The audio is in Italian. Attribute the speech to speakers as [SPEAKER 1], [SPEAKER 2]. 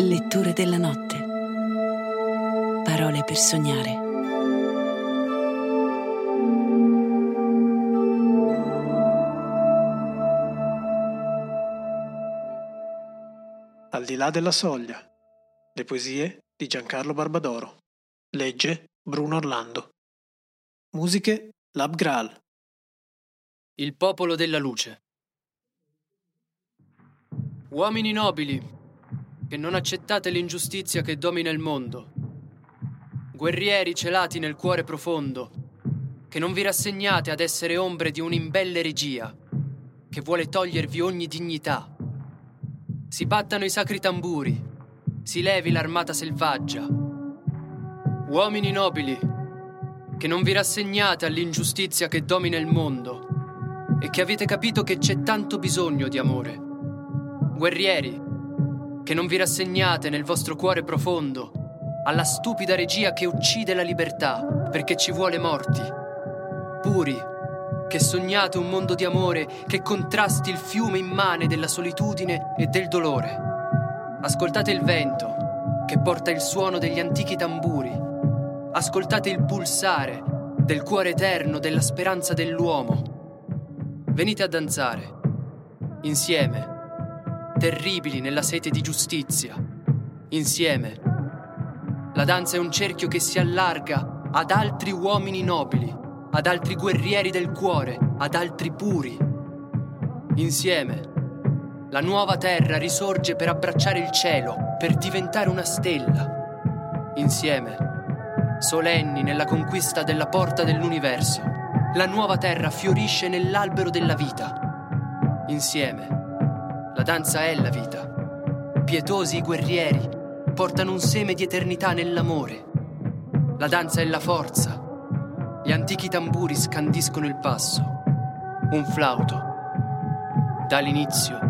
[SPEAKER 1] letture della notte. Parole per sognare.
[SPEAKER 2] Al di là della soglia. Le poesie di Giancarlo Barbadoro. Legge Bruno Orlando. Musiche Lab Graal.
[SPEAKER 3] Il popolo della luce. Uomini nobili, che non accettate l'ingiustizia che domina il mondo. Guerrieri celati nel cuore profondo, che non vi rassegnate ad essere ombre di un'imbelle regia, che vuole togliervi ogni dignità. Si battano i sacri tamburi, si levi l'armata selvaggia. Uomini nobili, che non vi rassegnate all'ingiustizia che domina il mondo e che avete capito che c'è tanto bisogno di amore. Guerrieri, che non vi rassegnate nel vostro cuore profondo alla stupida regia che uccide la libertà perché ci vuole morti. Puri, che sognate un mondo di amore che contrasti il fiume immane della solitudine e del dolore. Ascoltate il vento che porta il suono degli antichi tamburi. Ascoltate il pulsare del cuore eterno della speranza dell'uomo. Venite a danzare, insieme, terribili nella sete di giustizia, insieme. La danza è un cerchio che si allarga ad altri uomini nobili, ad altri guerrieri del cuore, ad altri puri. Insieme, la nuova terra risorge per abbracciare il cielo, per diventare una stella. Insieme, solenni nella conquista della porta dell'universo, la nuova terra fiorisce nell'albero della vita. Insieme, la danza è la vita. Pietosi i guerrieri portano un seme di eternità nell'amore. La danza è la forza. Gli antichi tamburi scandiscono il passo. Un flauto dà l'inizio